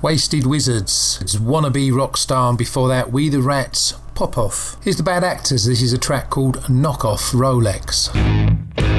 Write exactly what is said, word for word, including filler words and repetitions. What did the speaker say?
Wasted Wizards, it's Wannabe Rockstar, and before that We the Rats, Pop Off. Here's the Bad Actors, this is a track called Knock Off Rolex.